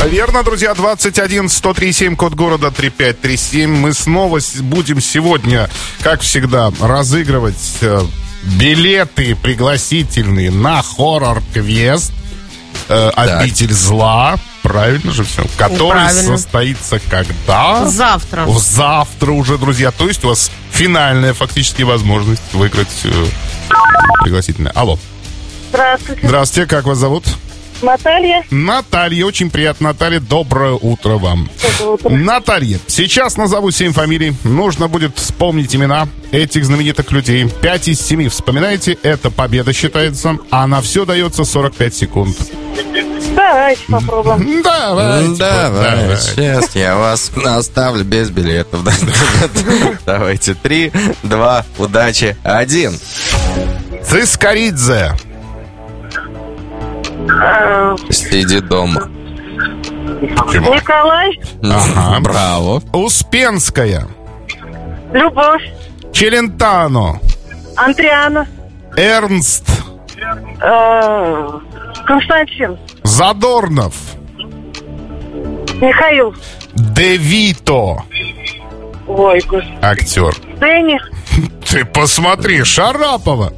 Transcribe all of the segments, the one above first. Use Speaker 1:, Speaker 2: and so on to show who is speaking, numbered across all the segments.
Speaker 1: Верно, друзья, 21-103-7, код города 3537. Мы снова будем сегодня, как всегда, разыгрывать билеты пригласительные на хоррор-квест «Обитель зла». Правильно же все? Который состоится когда?
Speaker 2: Завтра.
Speaker 1: Завтра уже, друзья. То есть у вас финальная фактически возможность выиграть пригласительное. Алло.
Speaker 3: Здравствуйте.
Speaker 1: Здравствуйте, как вас зовут?
Speaker 3: Наталья.
Speaker 1: Наталья, очень приятно, Наталья. Доброе утро вам.
Speaker 3: Доброе утро.
Speaker 1: Наталья, сейчас назову 7 фамилий. Нужно будет вспомнить имена этих знаменитых людей. 5 из 7 вспоминаете, это победа считается. А на все дается 45 секунд.
Speaker 3: Давайте попробуем.
Speaker 1: Давайте.
Speaker 4: Сейчас я вас оставлю без билетов. Давайте. 3, 2, удачи, 1.
Speaker 1: Цискоридзе.
Speaker 4: Сиди дома.
Speaker 3: Николай.
Speaker 1: Ага.
Speaker 4: Браво.
Speaker 1: Успенская.
Speaker 3: Любовь.
Speaker 1: Челентано.
Speaker 3: Андриана.
Speaker 1: Эрнст.
Speaker 3: Константин.
Speaker 1: Задорнов.
Speaker 3: Михаил.
Speaker 1: Де Вито.
Speaker 3: Ой, господи.
Speaker 1: Актер.
Speaker 3: Дэнни.
Speaker 1: Ты посмотри, Шарапова.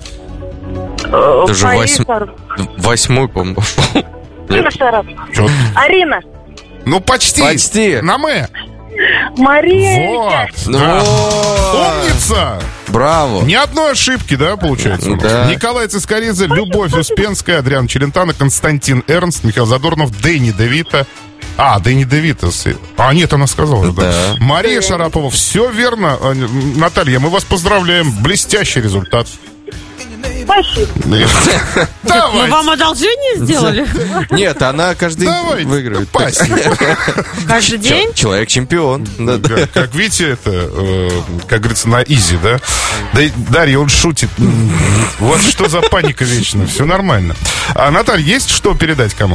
Speaker 4: Ты же восьмой, по-моему.
Speaker 1: Чё?
Speaker 3: Арина.
Speaker 1: Ну, почти.
Speaker 4: Почти.
Speaker 1: На «мы».
Speaker 3: Мария.
Speaker 1: Вот. Да. Умница.
Speaker 4: Браво.
Speaker 1: Ни одной ошибки, да, получается?
Speaker 4: Да.
Speaker 1: Николай Цискоридзе, Любовь Успенская, Адриана Челентано, Константин Эрнст, Михаил Задорнов, Дэнни де Вито. Дэнни де Вито. Нет, она сказала, да. Мария Шарапова. Все верно. Наталья, мы вас поздравляем. Блестящий результат.
Speaker 3: Спасибо.
Speaker 2: Мы
Speaker 1: Давайте.
Speaker 2: вам одолжение сделали?
Speaker 4: Нет, она каждый день выигрывает.
Speaker 1: Спасибо.
Speaker 2: Каждый день?
Speaker 4: Человек-чемпион.
Speaker 1: Как видите, это, как говорится, на изи, да? Дарья, он шутит. Вот что за паника вечная. Все нормально. А, Наталья, есть что передать кому?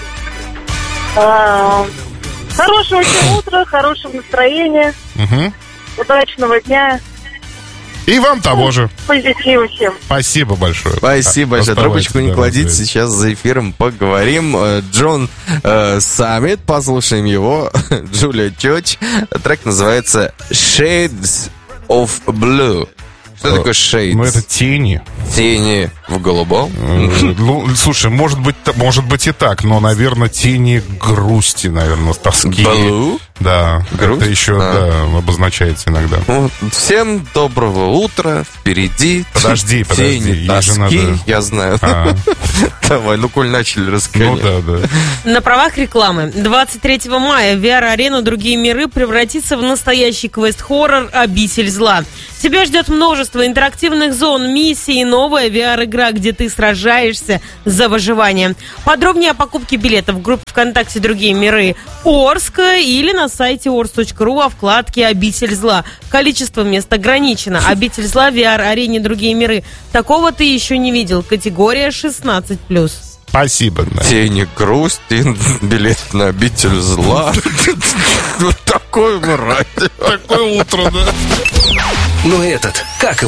Speaker 3: Хорошего тебе утра, хорошего настроения, удачного дня.
Speaker 1: И вам того же.
Speaker 3: Позитива всем.
Speaker 1: Спасибо большое.
Speaker 4: Спасибо большое.
Speaker 1: Оставайтесь
Speaker 4: Трубочку не
Speaker 1: здоровы.
Speaker 4: кладите, сейчас за эфиром поговорим. Джон Саммит, послушаем его. Джулия Чоч. Трек называется Shades of Blue. Что такое Shades?
Speaker 1: Ну, это тени.
Speaker 4: Тени в голубом.
Speaker 1: Ну, слушай, может быть и так, но, наверное, тени грусти, наверное, тоски.
Speaker 4: Blue?
Speaker 1: Да,
Speaker 4: Грусть?
Speaker 1: это еще обозначается иногда.
Speaker 4: Вот. Всем доброго утра. Впереди
Speaker 1: Подожди,
Speaker 4: тени,
Speaker 1: ей же
Speaker 4: тоски.
Speaker 1: надо...
Speaker 4: Я знаю. Давай, коль начали рассказать.
Speaker 1: Ну да.
Speaker 2: На правах рекламы. 23 мая VR-арена «Другие миры» превратится в настоящий квест-хоррор «Обитель зла». Тебя ждет множество интерактивных зон, миссий и новая VR-игра, где ты сражаешься за выживание. Подробнее о покупке билетов в группе ВКонтакте «Другие миры» Орск или на сайте ors.ru во вкладке «Обитель зла». Количество мест ограничено. «Обитель зла» в VR-арене «Другие миры». Такого ты еще не видел. Категория 16+.
Speaker 1: Спасибо. Да.
Speaker 4: Тени грусти, билет на обитель зла. Вот такое мы ради.
Speaker 1: Такое утро, да.
Speaker 5: Ну этот, как